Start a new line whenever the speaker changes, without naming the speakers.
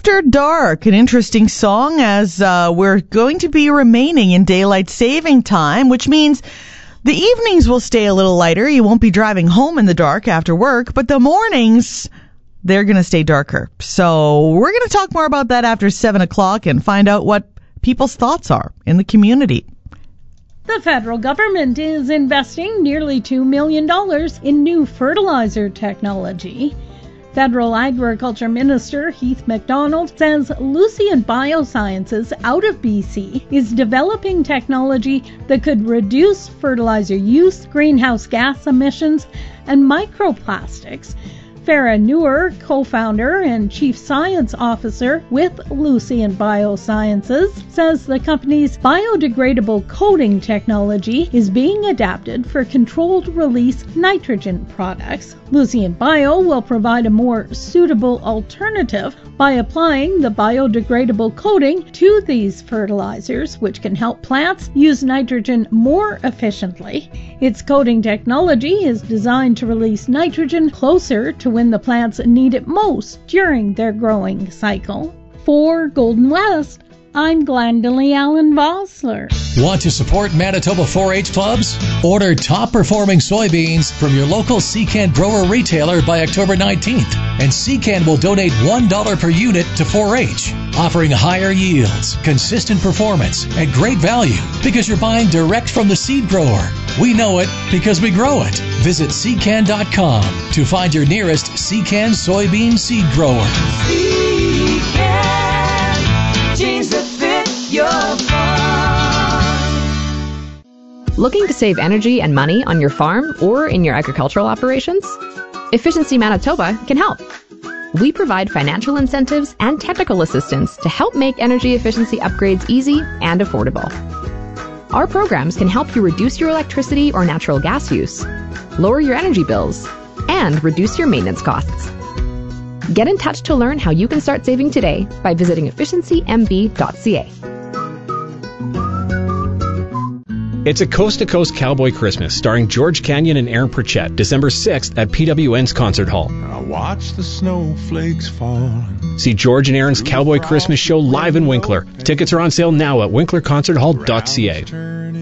After Dark, an interesting song as we're going to be remaining in daylight saving time, which means the evenings will stay a little lighter. You won't be driving home in the dark after work, but the mornings, they're going to stay darker. So we're going to talk more about that after 7 o'clock and find out what people's thoughts are in the community.
The federal government is investing nearly $2 million in new fertilizer technology. Federal Agriculture Minister Heath MacDonald says Lucien Biosciences out of BC is developing technology that could reduce fertilizer use, greenhouse gas emissions, and microplastics. Farah Noor, co-founder and chief science officer with Lucien Biosciences, says the company's biodegradable coating technology is being adapted for controlled release nitrogen products. Lucien Bio will provide a more suitable alternative by applying the biodegradable coating to these fertilizers, which can help plants use nitrogen more efficiently. Its coating technology is designed to release nitrogen closer to when the plants need it most during their growing cycle. For Golden West, I'm Glendalee Allen Vossler.
Want to support Manitoba 4-H clubs? Order top-performing soybeans from your local Secan grower retailer by October 19th, and Secan will donate $1 per unit to 4-H, offering higher yields, consistent performance, and great value because you're buying direct from the seed grower. We know it because we grow it. Visit Secan.com to find your nearest Secan soybean seed grower.
Secan, jeans that fit your farm.
Looking to save energy and money on your farm or in your agricultural operations? Efficiency Manitoba can help. We provide financial incentives and technical assistance to help make energy efficiency upgrades easy and affordable. Our programs can help you reduce your electricity or natural gas use, lower your energy bills, and reduce your maintenance costs. Get in touch to learn how you can start saving today by visiting efficiencymb.ca.
It's a coast-to-coast cowboy Christmas starring George Canyon and Aaron Pritchett, December 6th at PWN's Concert Hall.
I watch the snowflakes fall.
See George and Aaron's Cowboy Christmas Show live in Winkler. Tickets are on sale now at winklerconcerthall.ca.